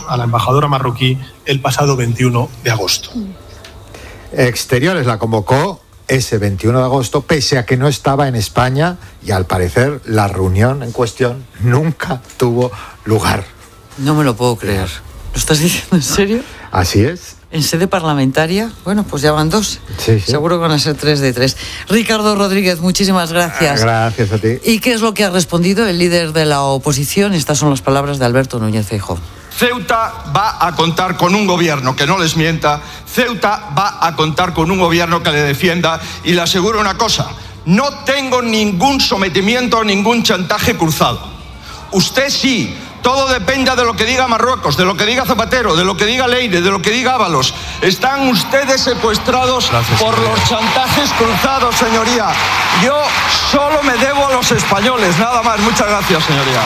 a la embajadora marroquí el pasado 21 de agosto. Exteriores la convocó ese 21 de agosto, pese a que no estaba en España, y al parecer la reunión en cuestión nunca tuvo lugar. No me lo puedo creer. ¿Lo estás diciendo en serio? Así es. ¿En sede parlamentaria? Bueno, pues ya van 2. Sí. Seguro que van a ser 3 de 3. Ricardo Rodríguez, muchísimas gracias. Gracias a ti. ¿Y qué es lo que ha respondido el líder de la oposición? Estas son las palabras de Alberto Núñez Feijóo. Ceuta va a contar con un gobierno que no les mienta, Ceuta va a contar con un gobierno que le defienda, y le aseguro una cosa, no tengo ningún sometimiento, ningún chantaje cruzado. Usted sí. Todo depende de lo que diga Marruecos, de lo que diga Zapatero, de lo que diga Leire, de lo que diga Ábalos. Están ustedes secuestrados por los chantajes cruzados, señoría. Yo solo me debo a los españoles, nada más. Muchas gracias, señoría.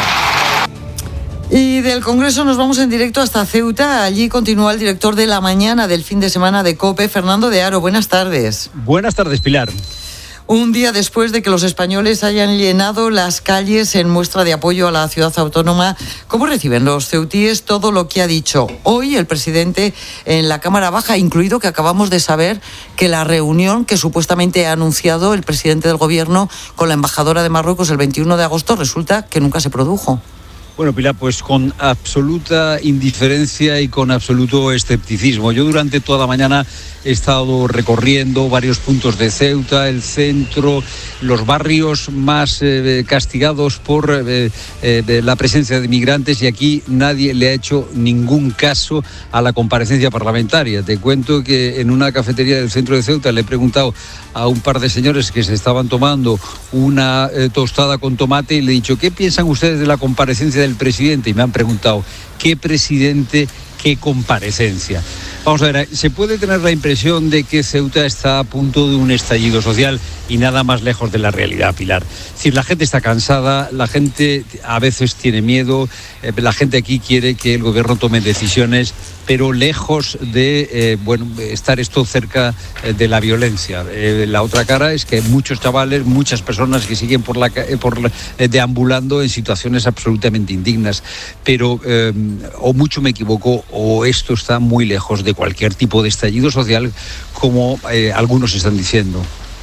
Y del Congreso nos vamos en directo hasta Ceuta. Allí continúa el director de La Mañana del fin de semana de COPE, Fernando de Aro. Buenas tardes. Buenas tardes, Pilar. Un día después de que los españoles hayan llenado las calles en muestra de apoyo a la ciudad autónoma, ¿cómo reciben los ceutíes todo lo que ha dicho hoy el presidente en la Cámara Baja, incluido que acabamos de saber que la reunión que supuestamente ha anunciado el presidente del gobierno con la embajadora de Marruecos el 21 de agosto resulta que nunca se produjo? Bueno, Pilar, pues con absoluta indiferencia y con absoluto escepticismo. Yo durante toda la mañana he estado recorriendo varios puntos de Ceuta, el centro, los barrios más castigados por la presencia de migrantes, y aquí nadie le ha hecho ningún caso a la comparecencia parlamentaria. Te cuento que en una cafetería del centro de Ceuta le he preguntado a un par de señores que se estaban tomando una tostada con tomate y le he dicho, ¿qué piensan ustedes de la comparecencia del presidente? Y me han preguntado, ¿qué presidente, qué comparecencia? Vamos a ver, se puede tener la impresión de que Ceuta está a punto de un estallido social y nada más lejos de la realidad, Pilar. Es decir, la gente está cansada, la gente a veces tiene miedo, la gente aquí quiere que el gobierno tome decisiones, pero lejos de estar esto cerca de la violencia. La otra cara es que hay muchos chavales, muchas personas que siguen deambulando en situaciones absolutamente indignas, pero o mucho me equivoco o esto está muy lejos de cualquier tipo de estallido social como algunos están diciendo.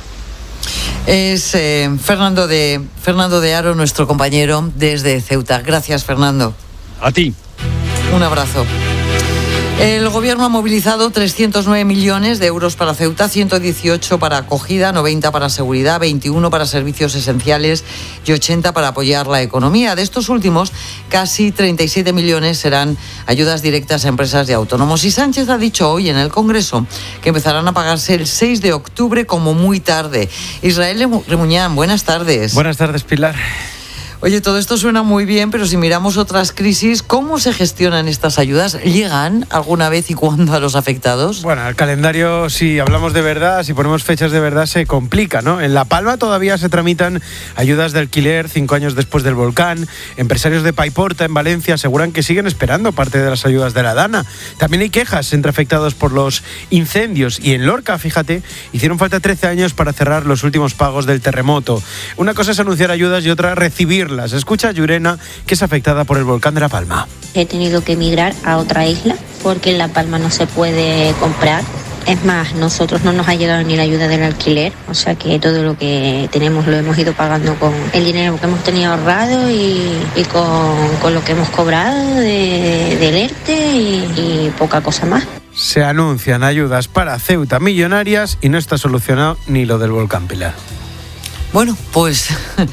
Es Fernando de Aro, nuestro compañero desde Ceuta. Gracias, Fernando. A ti. Un abrazo. El gobierno ha movilizado 309 millones de euros para Ceuta, 118 para acogida, 90 para seguridad, 21 para servicios esenciales y 80 para apoyar la economía. De estos últimos, casi 37 millones serán ayudas directas a empresas y autónomos. Y Sánchez ha dicho hoy en el Congreso que empezarán a pagarse el 6 de octubre como muy tarde. Israel Remuñán, buenas tardes. Buenas tardes, Pilar. Oye, todo esto suena muy bien, pero si miramos otras crisis, ¿cómo se gestionan estas ayudas? ¿Llegan alguna vez y cuándo a los afectados? Bueno, el calendario, si hablamos de verdad, si ponemos fechas de verdad, se complica, ¿no? En La Palma todavía se tramitan ayudas de alquiler 5 años después del volcán. Empresarios de Paiporta, en Valencia, aseguran que siguen esperando parte de las ayudas de la Dana. También hay quejas entre afectados por los incendios. Y en Lorca, fíjate, hicieron falta 13 años para cerrar los últimos pagos del terremoto. Una cosa es anunciar ayudas y otra recibirlas. Escucha a Llurena, que es afectada por el volcán de La Palma. He tenido que emigrar a otra isla porque en La Palma no se puede comprar. Es más, nosotros no nos ha llegado ni la ayuda del alquiler, o sea que todo lo que tenemos lo hemos ido pagando con el dinero que hemos tenido ahorrado y con lo que hemos cobrado del ERTE y poca cosa más. Se anuncian ayudas para Ceuta millonarias y no está solucionado ni lo del volcán, Pilar. Bueno, pues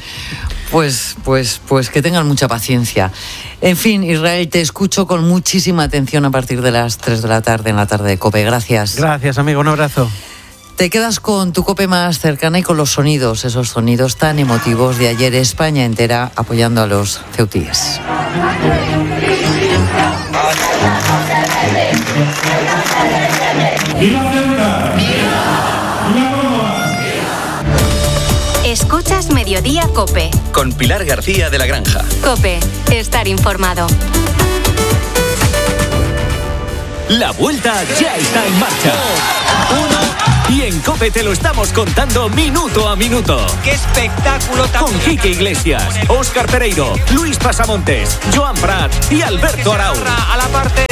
que tengan mucha paciencia. En fin, Israel, te escucho con muchísima atención a partir de las 3 de la tarde en la tarde de COPE. Gracias. Gracias, amigo. Un abrazo. Te quedas con tu COPE más cercana y con los sonidos, esos sonidos tan emotivos de ayer, España entera apoyando a los ceutíes. Escuchas Mediodía COPE. Con Pilar García de la Granja. COPE. Estar informado. La vuelta ya está en marcha. Y en COPE te lo estamos contando minuto a minuto. ¡Qué espectáculo tan! Con Quique Iglesias, Óscar Pereiro, Luis Pasamontes, Joan Prat y Alberto Arau. A la parte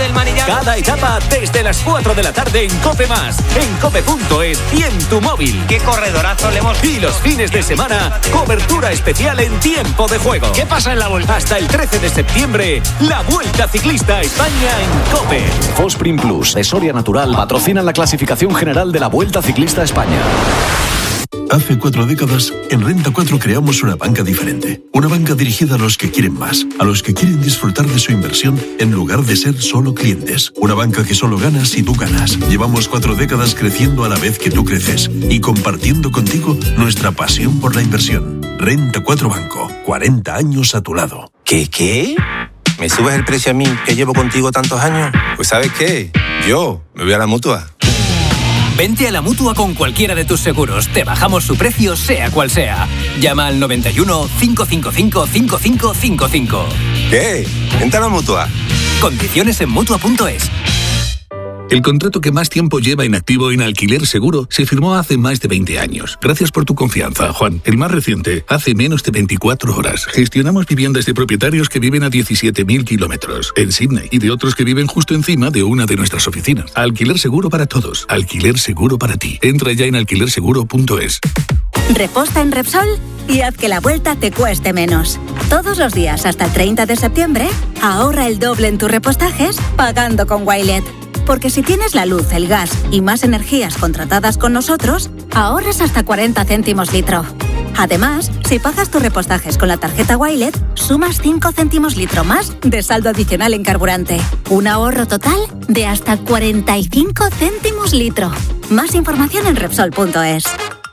del Manillar. Cada etapa desde las 4 de la tarde en COPE+, en cope.es y en tu móvil. ¡Qué corredorazo le hemos... Y los fines de semana, cobertura especial en tiempo de juego. ¿Qué pasa en la Vuelta? Hasta el 13 de septiembre, la Vuelta Ciclista a España en COPE. Fosprin Plus de Soria Natural patrocina la clasificación general de la Vuelta Ciclista a España. Hace 4 décadas, en Renta 4 creamos una banca diferente. Una banca dirigida a los que quieren más, a los que quieren disfrutar de su inversión en lugar de ser solo clientes. Una banca que solo gana si tú ganas. Llevamos 4 décadas creciendo a la vez que tú creces y compartiendo contigo nuestra pasión por la inversión. Renta 4 Banco, 40 años a tu lado. ¿Qué? ¿Me subes el precio a mí, que llevo contigo tantos años? Pues ¿sabes qué? Yo me voy a la Mutua. Vente a la Mutua con cualquiera de tus seguros. Te bajamos su precio, sea cual sea. Llama al 91 555 5555. ¿Qué? Vente a la Mutua. Condiciones en Mutua.es. El contrato que más tiempo lleva inactivo en Alquiler Seguro se firmó hace más de 20 años. Gracias por tu confianza, Juan. El más reciente, hace menos de 24 horas. Gestionamos viviendas de propietarios que viven a 17.000 kilómetros en Sydney y de otros que viven justo encima de una de nuestras oficinas. Alquiler Seguro para todos. Alquiler Seguro para ti. Entra ya en alquilerseguro.es. Reposta en Repsol y haz que la vuelta te cueste menos. Todos los días hasta el 30 de septiembre, ahorra el doble en tus repostajes pagando con Wilet. Porque si tienes la luz, el gas y más energías contratadas con nosotros, ahorras hasta 40 céntimos litro. Además, si pagas tus repostajes con la tarjeta Wilet, sumas 5 céntimos litro más de saldo adicional en carburante. Un ahorro total de hasta 45 céntimos litro. Más información en Repsol.es.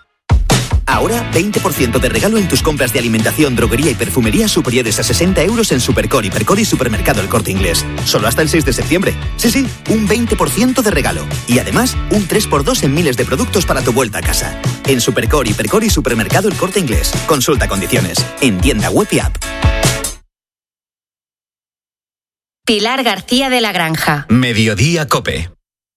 Ahora 20% de regalo en tus compras de alimentación, droguería y perfumería superiores a 60 euros en Supercor, Hipercor y Supermercado El Corte Inglés. Solo hasta el 6 de septiembre. Sí, un 20% de regalo. Y además, un 3x2 en miles de productos para tu vuelta a casa. En Supercor, Hipercor y Supermercado El Corte Inglés. Consulta condiciones. En tienda web y app. Pilar García de la Granja. Mediodía COPE.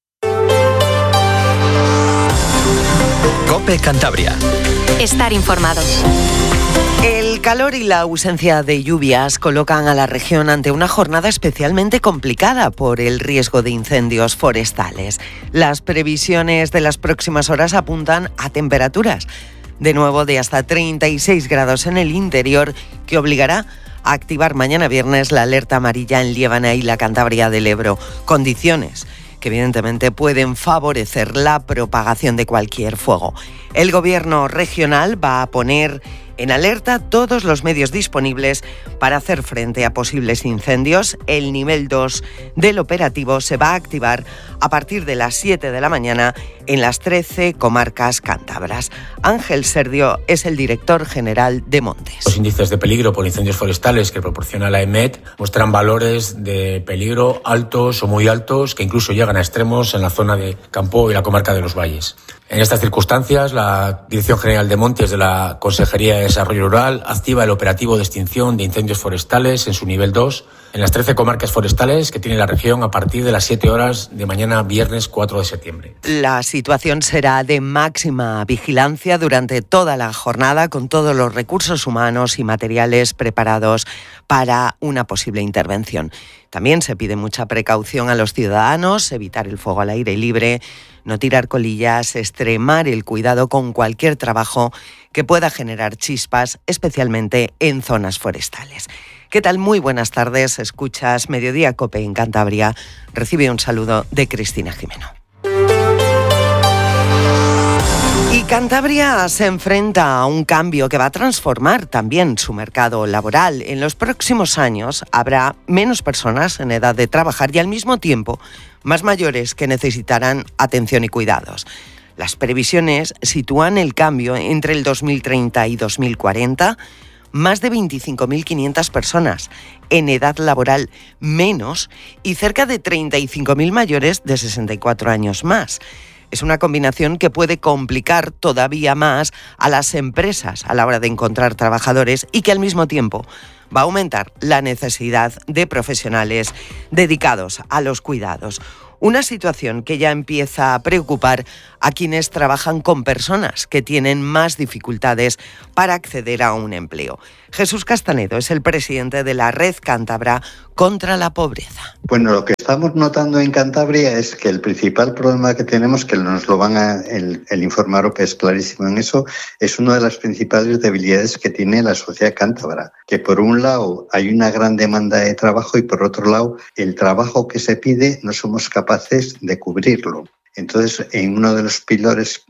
COPE Cantabria. Estar informado. El calor y la ausencia de lluvias colocan a la región ante una jornada especialmente complicada por el riesgo de incendios forestales. Las previsiones de las próximas horas apuntan a temperaturas, de nuevo de hasta 36 grados en el interior, que obligará a activar mañana viernes la alerta amarilla en Liébana y la Cantabria del Ebro. Condiciones que evidentemente pueden favorecer la propagación de cualquier fuego. El gobierno regional va a poner en alerta todos los medios disponibles para hacer frente a posibles incendios. El nivel 2 del operativo se va a activar a partir de las 7 de la mañana en las 13 comarcas cántabras. Ángel Serdio es el director general de Montes. Los índices de peligro por incendios forestales que proporciona la EMET muestran valores de peligro altos o muy altos que incluso llegan a extremos en la zona de Campo y la comarca de los Valles. En estas circunstancias, la Dirección General de Montes de la Consejería de Desarrollo Rural activa el operativo de extinción de incendios forestales en su nivel 2 en las 13 comarcas forestales que tiene la región a partir de las 7 horas de mañana, viernes 4 de septiembre. La situación será de máxima vigilancia durante toda la jornada, con todos los recursos humanos y materiales preparados para una posible intervención. También se pide mucha precaución a los ciudadanos, evitar el fuego al aire libre, no tirar colillas, extremar el cuidado con cualquier trabajo que pueda generar chispas, especialmente en zonas forestales. ¿Qué tal? Muy buenas tardes. Escuchas Mediodía COPE en Cantabria. Recibe un saludo de Cristina Jimeno. Y Cantabria se enfrenta a un cambio que va a transformar también su mercado laboral. En los próximos años habrá menos personas en edad de trabajar y al mismo tiempo más mayores que necesitarán atención y cuidados. Las previsiones sitúan el cambio entre el 2030 y 2040, más de 25.500 personas en edad laboral menos y cerca de 35.000 mayores de 64 años más. Es una combinación que puede complicar todavía más a las empresas a la hora de encontrar trabajadores y que al mismo tiempo va a aumentar la necesidad de profesionales dedicados a los cuidados. Una situación que ya empieza a preocupar a quienes trabajan con personas que tienen más dificultades para acceder a un empleo. Jesús Castanedo es el presidente de la Red Cántabra contra la Pobreza. Bueno, lo que estamos notando en Cantabria es que el principal problema que tenemos, que nos lo van a el informar, que es clarísimo en eso, es una de las principales debilidades que tiene la sociedad cántabra. Que por un lado hay una gran demanda de trabajo y por otro lado el trabajo que se pide no somos capaces de cubrirlo. Entonces, en uno de los pilares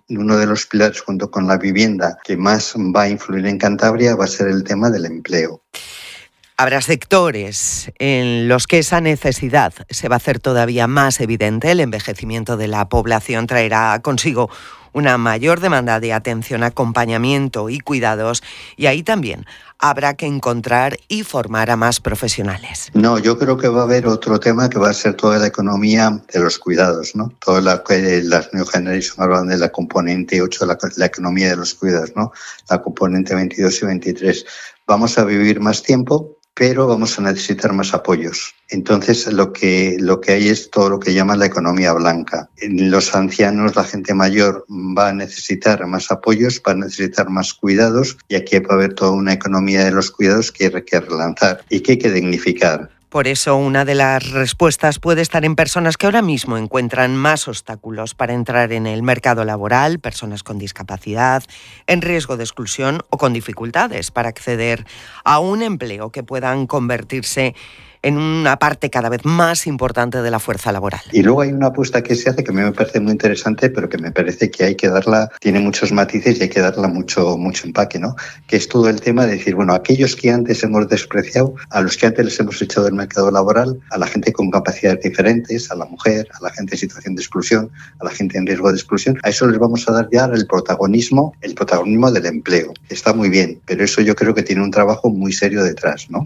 junto con la vivienda que más va a influir en Cantabria va a ser el tema del empleo. Habrá sectores en los que esa necesidad se va a hacer todavía más evidente. El envejecimiento de la población traerá consigo una mayor demanda de atención, acompañamiento y cuidados, y ahí también habrá que encontrar y formar a más profesionales. No, yo creo que va a haber otro tema que va a ser toda la economía de los cuidados, ¿no? Todas las New Generation hablan de la componente 8 de la economía de los cuidados, ¿no? La componente 22 y 23. Vamos a vivir más tiempo, pero vamos a necesitar más apoyos. Entonces, lo que hay es todo lo que llaman la economía blanca. Los ancianos, la gente mayor, va a necesitar más apoyos, va a necesitar más cuidados, y aquí va a haber toda una economía de los cuidados que hay que relanzar y que hay que dignificar. Por eso, una de las respuestas puede estar en personas que ahora mismo encuentran más obstáculos para entrar en el mercado laboral, personas con discapacidad, en riesgo de exclusión o con dificultades para acceder a un empleo que puedan convertirse en una parte cada vez más importante de la fuerza laboral. Y luego hay una apuesta que se hace que a mí me parece muy interesante, pero que me parece que hay que darla, tiene muchos matices y hay que darla mucho empaque, ¿no? Que es todo el tema de decir, bueno, aquellos que antes hemos despreciado, a los que antes les hemos echado del mercado laboral, a la gente con capacidades diferentes, a la mujer, a la gente en situación de exclusión, a la gente en riesgo de exclusión, a eso les vamos a dar ya el protagonismo del empleo. Está muy bien, pero eso yo creo que tiene un trabajo muy serio detrás, ¿no?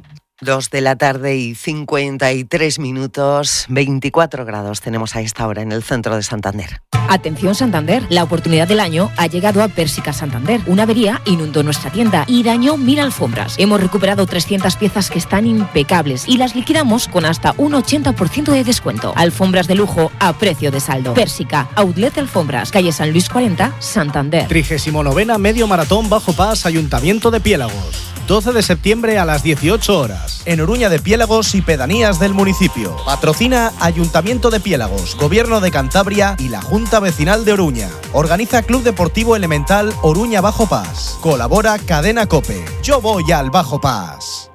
2:53, 24 grados tenemos a esta hora en el centro de Santander. Atención Santander, la oportunidad del año ha llegado a Pérsica Santander. Una avería inundó nuestra tienda y dañó 1000 alfombras. Hemos recuperado 300 piezas que están impecables y las liquidamos con hasta un 80% de descuento. Alfombras de lujo a precio de saldo. Pérsica, Outlet Alfombras, calle San Luis 40, Santander. 39ª Medio Maratón Bajo Pas, Ayuntamiento de Piélagos. 12 de septiembre a las 18 horas. En Oruña de Piélagos y pedanías del municipio. Patrocina Ayuntamiento de Piélagos, Gobierno de Cantabria y la Junta Vecinal de Oruña. Organiza Club Deportivo Elemental Oruña Bajo Pas. Colabora Cadena COPE. Yo voy al Bajo Pas.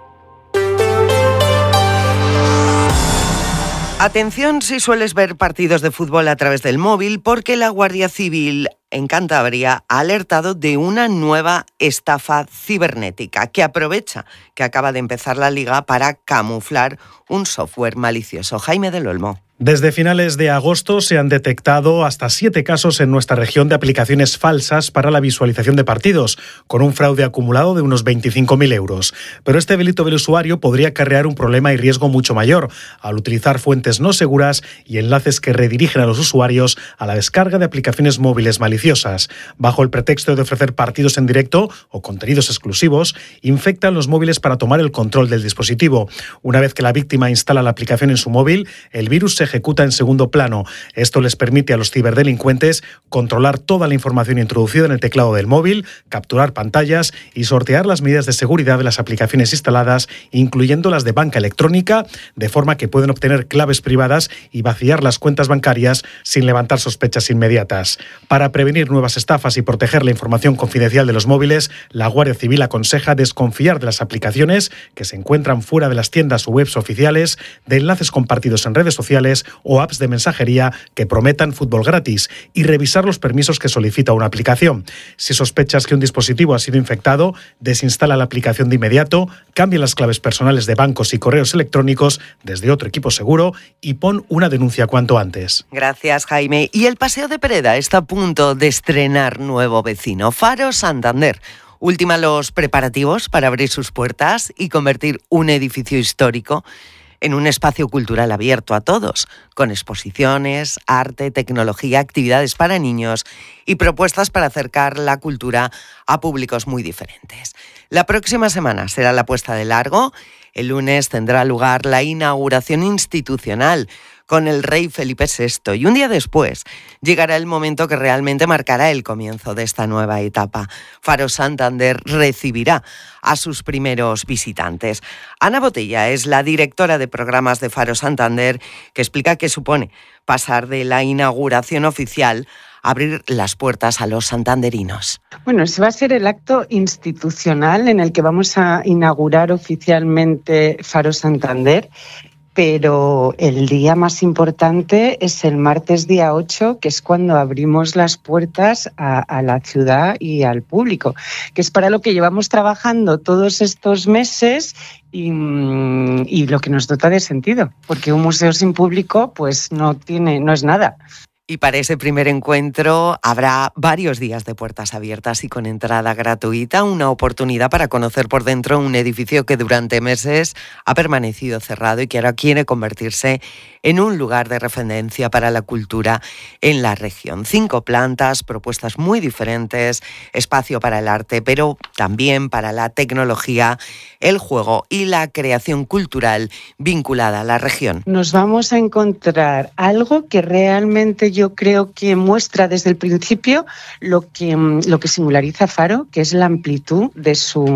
Atención si sueles ver partidos de fútbol a través del móvil, porque la Guardia Civil en Cantabria ha alertado de una nueva estafa cibernética que aprovecha que acaba de empezar la liga para camuflar un software malicioso. Jaime del Olmo. Desde finales de agosto se han detectado hasta 7 casos en nuestra región de aplicaciones falsas para la visualización de partidos, con un fraude acumulado de unos 25.000 euros. Pero este delito del usuario podría acarrear un problema y riesgo mucho mayor, al utilizar fuentes no seguras y enlaces que redirigen a los usuarios a la descarga de aplicaciones móviles maliciosas. Bajo el pretexto de ofrecer partidos en directo o contenidos exclusivos, infectan los móviles para tomar el control del dispositivo. Una vez que la víctima instala la aplicación en su móvil, el virus se ejecuta en segundo plano. Esto les permite a los ciberdelincuentes controlar toda la información introducida en el teclado del móvil, capturar pantallas y sortear las medidas de seguridad de las aplicaciones instaladas, incluyendo las de banca electrónica, de forma que pueden obtener claves privadas y vaciar las cuentas bancarias sin levantar sospechas inmediatas. Para prevenir nuevas estafas y proteger la información confidencial de los móviles, la Guardia Civil aconseja desconfiar de las aplicaciones que se encuentran fuera de las tiendas o webs oficiales, de enlaces compartidos en redes sociales o apps de mensajería que prometan fútbol gratis, y revisar los permisos que solicita una aplicación. Si sospechas que un dispositivo ha sido infectado, desinstala la aplicación de inmediato, cambia las claves personales de bancos y correos electrónicos desde otro equipo seguro y pon una denuncia cuanto antes. Gracias, Jaime. Y el Paseo de Pereda está a punto de estrenar nuevo vecino, Faro Santander. Ultima los preparativos para abrir sus puertas y convertir un edificio histórico en un espacio cultural abierto a todos, con exposiciones, arte, tecnología, actividades para niños y propuestas para acercar la cultura a públicos muy diferentes. La próxima semana será la puesta de largo. El lunes tendrá lugar la inauguración institucional con el rey Felipe VI y un día después llegará el momento que realmente marcará el comienzo de esta nueva etapa. Faro Santander recibirá a sus primeros visitantes. Ana Botella es la directora de programas de Faro Santander, que explica qué supone pasar de la inauguración oficial a abrir las puertas a los santanderinos. Bueno, ese va a ser el acto institucional en el que vamos a inaugurar oficialmente Faro Santander. Pero el día más importante es el martes día 8, que es cuando abrimos las puertas a la ciudad y al público, que es para lo que llevamos trabajando todos estos meses y lo que nos dota de sentido, porque un museo sin público pues no es nada. Y para ese primer encuentro habrá varios días de puertas abiertas y con entrada gratuita, una oportunidad para conocer por dentro un edificio que durante meses ha permanecido cerrado y que ahora quiere convertirse en un lugar de referencia para la cultura en la región. 5 plantas, propuestas muy diferentes, espacio para el arte, pero también para la tecnología, el juego y la creación cultural vinculada a la región. Nos vamos a encontrar algo que realmente yo creo que muestra desde el principio lo que singulariza Faro, que es la amplitud de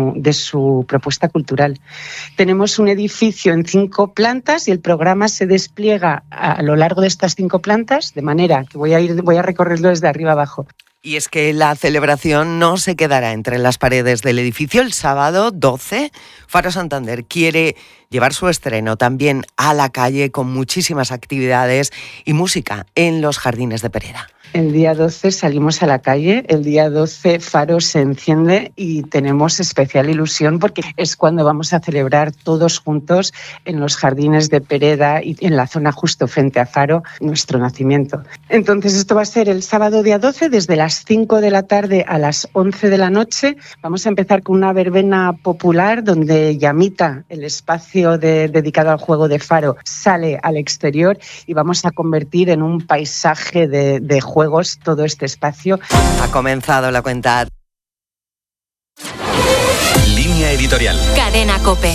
su propuesta cultural. Tenemos un edificio en 5 plantas y el programa se despliega a lo largo de estas 5 plantas, de manera que voy a recorrerlo desde arriba abajo. Y es que la celebración no se quedará entre las paredes del edificio. El sábado 12, Faro Santander quiere llevar su estreno también a la calle con muchísimas actividades y música en los jardines de Pereda. El día 12 salimos a la calle, el día 12 Faro se enciende y tenemos especial ilusión porque es cuando vamos a celebrar todos juntos en los jardines de Pereda y en la zona justo frente a Faro nuestro nacimiento. Entonces esto va a ser el sábado día 12 desde las 5 de la tarde a las 11 de la noche. Vamos a empezar con una verbena popular donde Llamita, el espacio dedicado al juego de Faro, sale al exterior y vamos a convertir en un paisaje de juegos todo este espacio. Ha comenzado la cuenta. Línea editorial. Cadena COPE.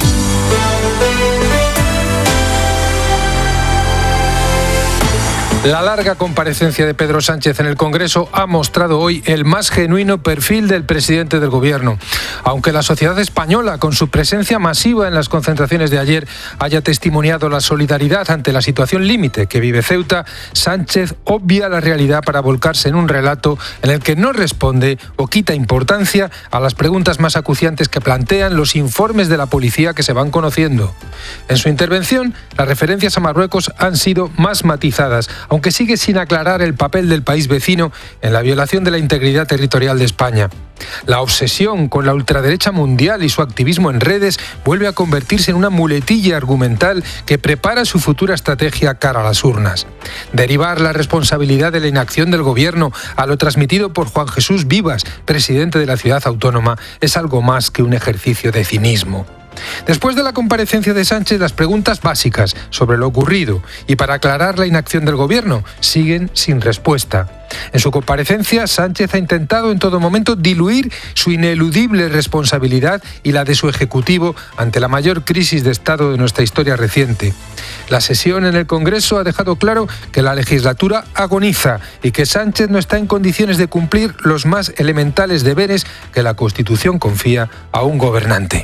La larga comparecencia de Pedro Sánchez en el Congreso ha mostrado hoy el más genuino perfil del presidente del Gobierno. Aunque la sociedad española, con su presencia masiva en las concentraciones de ayer, haya testimoniado la solidaridad ante la situación límite que vive Ceuta, Sánchez obvia la realidad para volcarse en un relato en el que no responde o quita importancia a las preguntas más acuciantes que plantean los informes de la policía que se van conociendo. En su intervención, las referencias a Marruecos han sido más matizadas, aunque sigue sin aclarar el papel del país vecino en la violación de la integridad territorial de España. La obsesión con la ultraderecha mundial y su activismo en redes vuelve a convertirse en una muletilla argumental que prepara su futura estrategia cara a las urnas. Derivar la responsabilidad de la inacción del Gobierno a lo transmitido por Juan Jesús Vivas, presidente de la ciudad autónoma, es algo más que un ejercicio de cinismo. Después de la comparecencia de Sánchez, las preguntas básicas sobre lo ocurrido y para aclarar la inacción del Gobierno siguen sin respuesta. En su comparecencia, Sánchez ha intentado en todo momento diluir su ineludible responsabilidad y la de su Ejecutivo ante la mayor crisis de Estado de nuestra historia reciente. La sesión en el Congreso ha dejado claro que la legislatura agoniza y que Sánchez no está en condiciones de cumplir los más elementales deberes que la Constitución confía a un gobernante.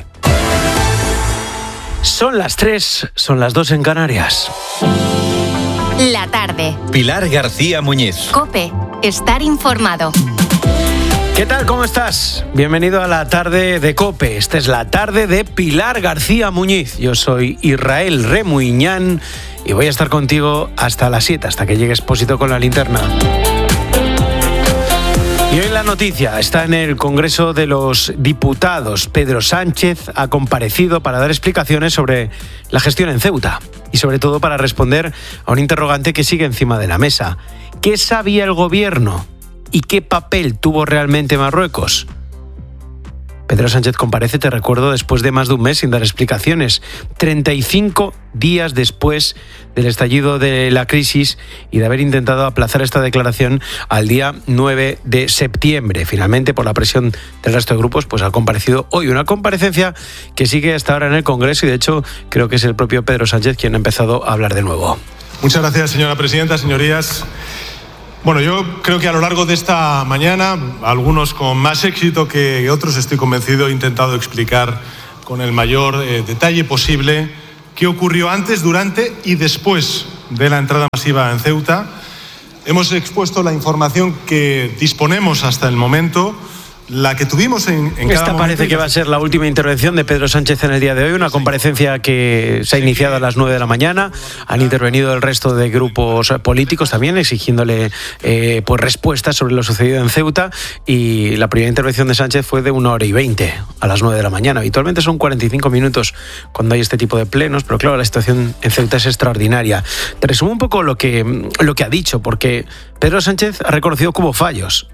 Son las 3, son las 2 en Canarias. La tarde. Pilar García Muñiz. COPE. Estar informado. ¿Qué tal? ¿Cómo estás? Bienvenido a la tarde de COPE. Esta es la tarde de Pilar García Muñiz. Yo soy Israel Remuiñán y voy a estar contigo hasta las 7, hasta que llegue Expósito con la linterna. Y hoy la noticia está en el Congreso de los Diputados. Pedro Sánchez ha comparecido para dar explicaciones sobre la gestión en Ceuta y sobre todo para responder a un interrogante que sigue encima de la mesa. ¿Qué sabía el Gobierno y qué papel tuvo realmente Marruecos? Pedro Sánchez comparece, te recuerdo, después de más de un mes sin dar explicaciones. 35 días después del estallido de la crisis y de haber intentado aplazar esta declaración al día 9 de septiembre. Finalmente, por la presión del resto de grupos, pues ha comparecido hoy. Una comparecencia que sigue hasta ahora en el Congreso y, de hecho, creo que es el propio Pedro Sánchez quien ha empezado a hablar de nuevo. Muchas gracias, señora presidenta, señorías. Bueno, yo creo que a lo largo de esta mañana, algunos con más éxito que otros, estoy convencido, he intentado explicar con el mayor detalle posible qué ocurrió antes, durante y después de la entrada masiva en Ceuta. Hemos expuesto la información que disponemos hasta el momento, la que tuvimos en cada Esta momento. parece que va a ser la última intervención de Pedro Sánchez en el día de hoy, una comparecencia que se ha iniciado a las 9 de la mañana. Han intervenido el resto de grupos políticos también, exigiéndole pues respuestas sobre lo sucedido en Ceuta, y la primera intervención de Sánchez fue de 1 hora y 20 a las 9 de la mañana. Habitualmente son 45 minutos cuando hay este tipo de plenos, pero claro, la situación en Ceuta es extraordinaria. Te resumo un poco lo que ha dicho, porque Pedro Sánchez ha reconocido que hubo fallos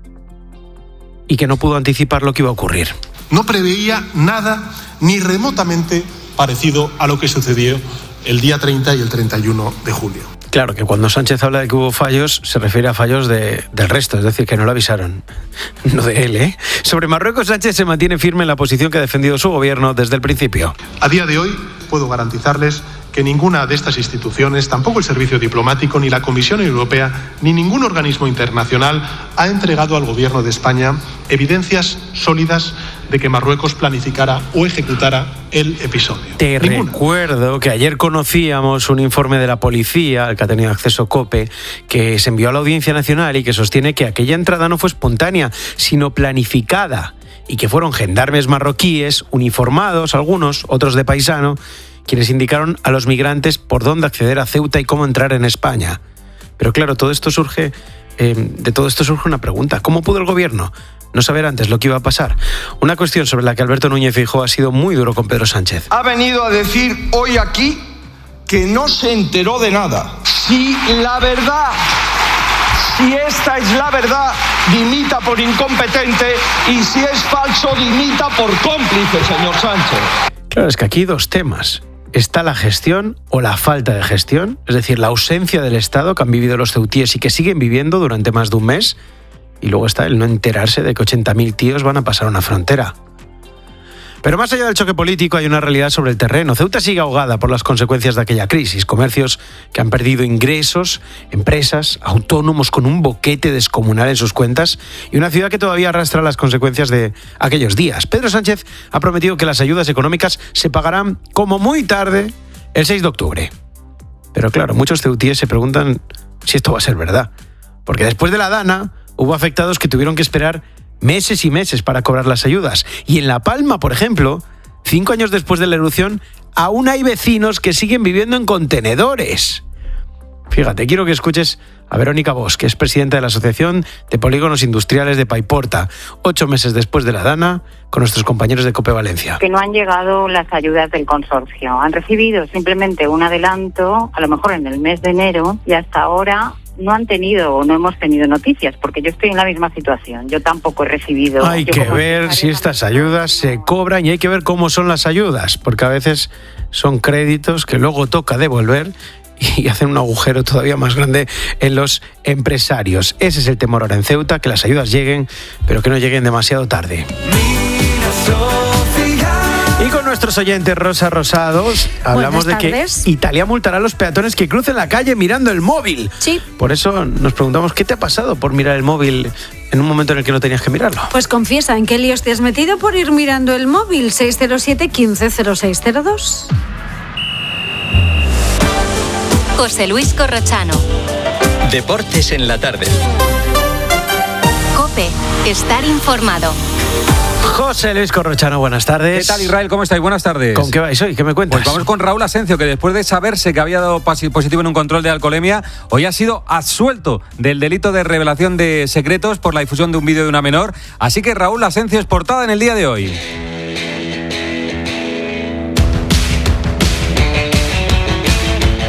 y que no pudo anticipar lo que iba a ocurrir. No preveía nada ni remotamente parecido a lo que sucedió el día 30 y el 31 de julio. Claro, que cuando Sánchez habla de que hubo fallos, se refiere a fallos del resto, es decir, que no lo avisaron, no de él, ¿eh? Sobre Marruecos, Sánchez se mantiene firme en la posición que ha defendido su gobierno desde el principio. A día de hoy puedo garantizarles que ninguna de estas instituciones, tampoco el Servicio Diplomático, ni la Comisión Europea, ni ningún organismo internacional ha entregado al Gobierno de España evidencias sólidas de que Marruecos planificara o ejecutara el episodio. Te recuerdo que ayer conocíamos un informe de la policía, al que ha tenido acceso COPE, que se envió a la Audiencia Nacional y que sostiene que aquella entrada no fue espontánea, sino planificada, y que fueron gendarmes marroquíes, uniformados algunos, otros de paisano, quienes indicaron a los migrantes por dónde acceder a Ceuta y cómo entrar en España. Pero claro, de todo esto surge una pregunta. ¿Cómo pudo el gobierno no saber antes lo que iba a pasar? Una cuestión sobre la que Alberto Núñez Feijóo ha sido muy duro con Pedro Sánchez. Ha venido a decir hoy aquí que no se enteró de nada. Si esta es la verdad, dimita por incompetente, y si es falso, dimita por cómplice, señor Sánchez. Claro, es que aquí hay dos temas. Está la gestión o la falta de gestión, es decir, la ausencia del Estado que han vivido los ceutíes y que siguen viviendo durante más de un mes. Y luego está el no enterarse de que 80.000 tíos van a pasar una frontera. Pero más allá del choque político hay una realidad sobre el terreno. Ceuta sigue ahogada por las consecuencias de aquella crisis. Comercios que han perdido ingresos, empresas, autónomos con un boquete descomunal en sus cuentas y una ciudad que todavía arrastra las consecuencias de aquellos días. Pedro Sánchez ha prometido que las ayudas económicas se pagarán como muy tarde el 6 de octubre. Pero claro, muchos ceutíes se preguntan si esto va a ser verdad. Porque después de la Dana hubo afectados que tuvieron que esperar meses y meses para cobrar las ayudas. Y en La Palma, por ejemplo, 5 años después de la erupción, aún hay vecinos que siguen viviendo en contenedores. Fíjate, quiero que escuches a Verónica Bosch, que es presidenta de la Asociación de Polígonos Industriales de Paiporta, 8 meses después de la Dana, con nuestros compañeros de COPE Valencia. Que no han llegado las ayudas del consorcio. Han recibido simplemente un adelanto, a lo mejor en el mes de enero, y hasta ahora no han tenido o no hemos tenido noticias, porque yo estoy en la misma situación. Yo tampoco he recibido. Hay que ver si estas ayudas se cobran y hay que ver cómo son las ayudas, porque a veces son créditos que luego toca devolver y hacen un agujero todavía más grande en los empresarios. Ese es el temor ahora en Ceuta, que las ayudas lleguen, pero que no lleguen demasiado tarde. Y con nuestros oyentes Rosa Rosados hablamos de que Italia multará a los peatones que crucen la calle mirando el móvil. Sí. Por eso nos preguntamos, ¿qué te ha pasado por mirar el móvil en un momento en el que no tenías que mirarlo? Pues confiesa, ¿en qué líos te has metido por ir mirando el móvil? 607 15 0602. José Luis Corrochano. Deportes en la tarde. COPE. Estar informado. José Luis Corrochano, buenas tardes. ¿Qué tal, Israel? ¿Cómo estáis? Buenas tardes. ¿Con qué vais hoy? ¿Qué me cuentas? Pues vamos con Raúl Asencio, que después de saberse que había dado positivo en un control de alcoholemia, hoy ha sido absuelto del delito de revelación de secretos por la difusión de un vídeo de una menor. Así que Raúl Asencio es portada en el día de hoy.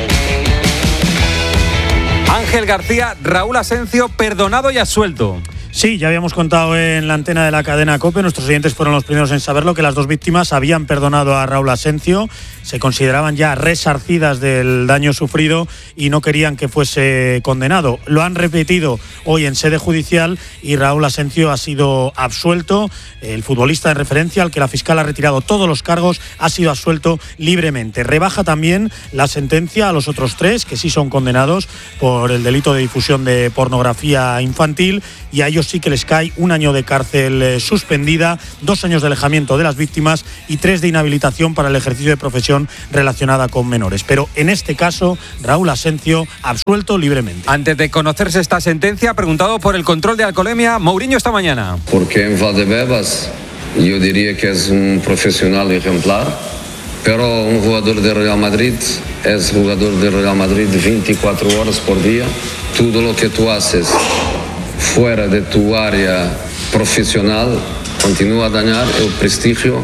Ángel García, Raúl Asencio, perdonado y absuelto. Sí, ya habíamos contado en la antena de la cadena COPE, nuestros oyentes fueron los primeros en saberlo, que las dos víctimas habían perdonado a Raúl Asencio, se consideraban ya resarcidas del daño sufrido y no querían que fuese condenado. Lo han repetido hoy en sede judicial y Raúl Asencio ha sido absuelto. El futbolista de referencia, al que la fiscal ha retirado todos los cargos, ha sido absuelto libremente. Rebaja también la sentencia a los otros 3, que sí son condenados por el delito de difusión de pornografía infantil, y a ellos sí que les cae 1 año de cárcel suspendida, 2 años de alejamiento de las víctimas y 3 de inhabilitación para el ejercicio de profesión relacionada con menores. Pero en este caso, Raúl Asencio absuelto libremente. Antes de conocerse esta sentencia, ha preguntado por el control de alcoholemia Mourinho esta mañana. Porque en Valdebebas yo diría que es un profesional ejemplar, pero un jugador de Real Madrid es jugador de Real Madrid 24 horas por día. Todo lo que tú haces fuera de tu área profesional continúa a dañar el prestigio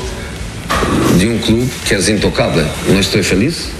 de un club que es intocable. No estoy feliz.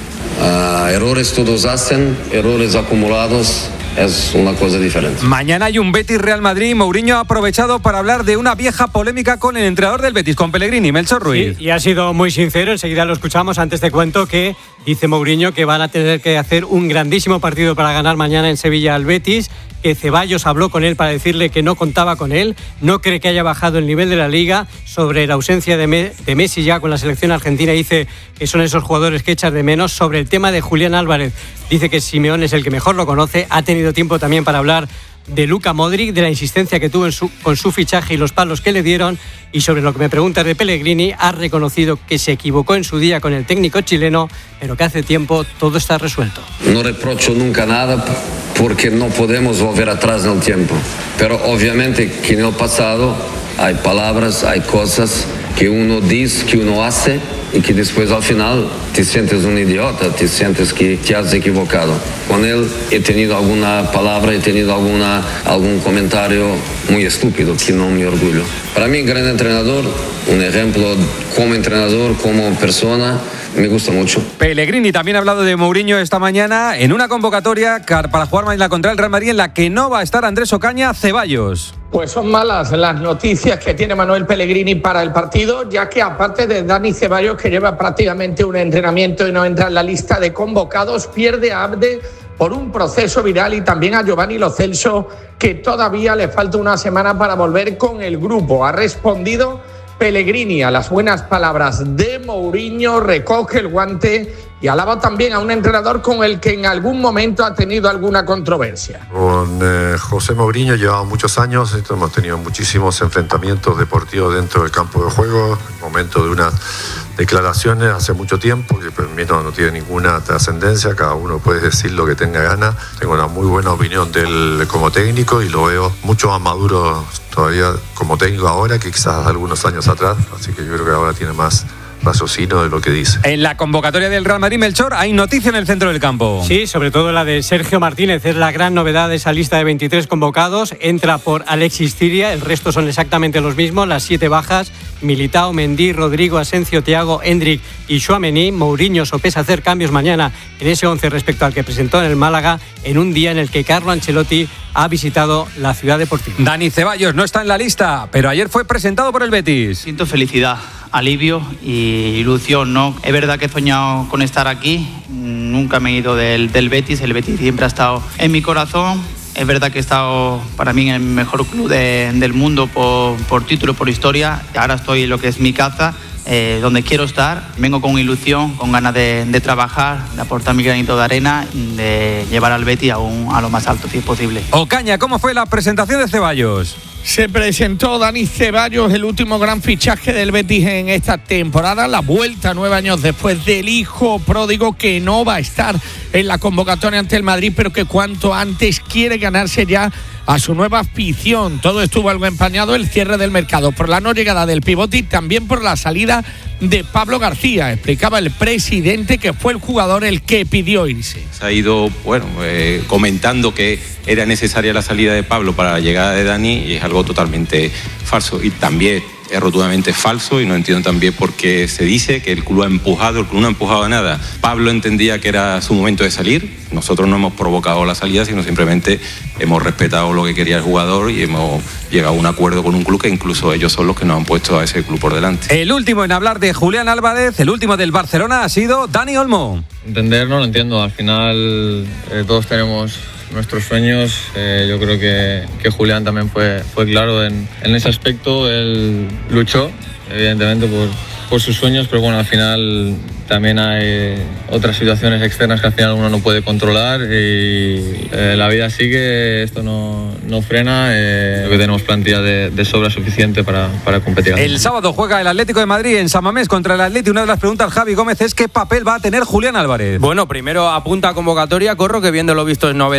Errores todos hacen, errores acumulados. Es una cosa diferente. Mañana hay un Betis-Real Madrid. Mourinho ha aprovechado para hablar de una vieja polémica con el entrenador del Betis, con Pellegrini, Melchor Ruiz. Sí, y ha sido muy sincero, enseguida lo escuchamos. Antes te cuento que dice Mourinho que van a tener que hacer un grandísimo partido para ganar mañana en Sevilla al Betis, que Ceballos habló con él para decirle que no contaba con él, no cree que haya bajado el nivel de la Liga. Sobre la ausencia de Messi ya con la selección argentina, dice que son esos jugadores que echas de menos. Sobre el tema de Julián Álvarez, dice que Simeone es el que mejor lo conoce. Ha tenido tiempo también para hablar de Luka Modric, de la insistencia que tuvo con su fichaje y los palos que le dieron. Y sobre lo que me preguntas de Pellegrini, ha reconocido que se equivocó en su día con el técnico chileno, pero que hace tiempo todo está resuelto. No reprocho nunca nada porque no podemos volver atrás en el tiempo, pero obviamente que en el pasado hay palabras, hay cosas que uno dice, que uno hace y que después al final te sientes un idiota, te sientes que te has equivocado. Con él he tenido alguna palabra, he tenido algún comentario muy estúpido que no me orgullo. Para mí, gran entrenador, un ejemplo como entrenador, como persona. Me gusta mucho. Pellegrini también ha hablado de Mourinho esta mañana en una convocatoria para jugar mañana contra el Real Madrid, en la que no va a estar Andrés Ocaña. Ceballos. Pues son malas las noticias que tiene Manuel Pellegrini para el partido, ya que aparte de Dani Ceballos, que lleva prácticamente un entrenamiento y no entra en la lista de convocados, pierde a Abde por un proceso viral y también a Giovanni Lo Celso, que todavía le falta una semana para volver con el grupo. Ha respondido Pellegrini a las buenas palabras de Mourinho, recoge el guante y alaba también a un entrenador con el que en algún momento ha tenido alguna controversia. Con José Mourinho llevamos muchos años, hemos tenido muchísimos enfrentamientos deportivos dentro del campo de juego, momento de unas declaraciones hace mucho tiempo que para mí no tiene ninguna trascendencia, cada uno puede decir lo que tenga ganas. Tengo una muy buena opinión de él como técnico y lo veo mucho más maduro todavía como técnico ahora que quizás algunos años atrás, así que yo creo que ahora tiene más raciocinio de lo que dice. En la convocatoria del Real Madrid, Melchor, hay noticia en el centro del campo. Sí, sobre todo la de Sergio Martínez, es la gran novedad de esa lista de 23 convocados. Entra por Alexis Ciria, el resto son exactamente los mismos, las 7 bajas: Militao, Mendy, Rodrigo, Asencio, Thiago, Endrick y Tchouaméni. Mourinho sopesa hacer cambios mañana en ese 11 respecto al que presentó en el Málaga, en un día en el que Carlo Ancelotti ha visitado la ciudad deportiva. Dani Ceballos no está en la lista, pero ayer fue presentado por el Betis. Siento felicidad, alivio y ilusión, ¿no? Es verdad que he soñado con estar aquí, nunca me he ido del Betis, el Betis siempre ha estado en mi corazón. Es verdad que he estado para mí en el mejor club del mundo por título, por historia. Ahora estoy en lo que es mi casa, donde quiero estar. Vengo con ilusión, con ganas de trabajar, de aportar mi granito de arena, de llevar al Betis a lo más alto si es posible. Ocaña, ¿cómo fue la presentación de Ceballos? Se presentó Dani Ceballos, el último gran fichaje del Betis en esta temporada, la vuelta 9 años después del hijo pródigo, que no va a estar en la convocatoria ante el Madrid, pero que cuanto antes quiere ganarse ya a su nueva afición. Todo estuvo algo empañado el cierre del mercado por la no llegada del pivote y también por la salida de Pablo García. Explicaba el presidente que fue el jugador el que pidió irse. Se ha ido comentando que era necesaria la salida de Pablo para la llegada de Dani y es algo totalmente falso. Y también es rotundamente falso y no entiendo también por qué se dice que el club ha empujado. El club no ha empujado nada. Pablo entendía que era su momento de salir. Nosotros no hemos provocado la salida, sino simplemente hemos respetado lo que quería el jugador y hemos llegado a un acuerdo con un club que incluso ellos son los que nos han puesto a ese club por delante. El último en hablar de Julián Álvarez, el último del Barcelona, ha sido Dani Olmo. Entender no lo entiendo. Al final todos tenemos nuestros sueños. Yo creo que Julián también fue claro en ese aspecto. Él luchó, evidentemente, por sus sueños, pero bueno, al final también hay otras situaciones externas que al final uno no puede controlar y la vida sigue, esto no frena. Creo que tenemos plantilla de sobra suficiente para competir. El sábado juega el Atlético de Madrid en San Mamés contra el Atleti. Una de las preguntas, Javi Gómez, es ¿qué papel va a tener Julián Álvarez? Bueno, primero apunta a convocatoria, Corro, que viendo lo visto es novedad.